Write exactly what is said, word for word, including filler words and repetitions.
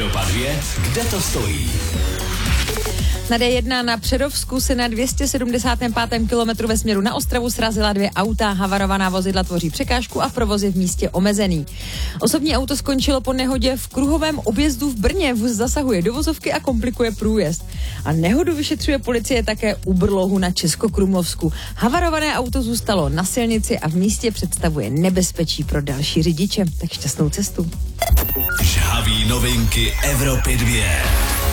Evropa dva, kde to stojí? Na D jedna na Přerovsku se na dvě stě sedmdesátém pátém kilometru ve směru na Ostravu srazila dvě auta. Havarovaná vozidla tvoří překážku a provoz je v místě omezený. Osobní auto skončilo po nehodě v kruhovém objezdu v Brně. Vůz zasahuje do vozovky a komplikuje průjezd. A nehodu vyšetřuje policie také u Brlohu na Českokrumlovsku. Havarované auto zůstalo na silnici a v místě představuje nebezpečí pro další řidiče. Tak šťastnou cestu. Žhaví novinky Evropy dva.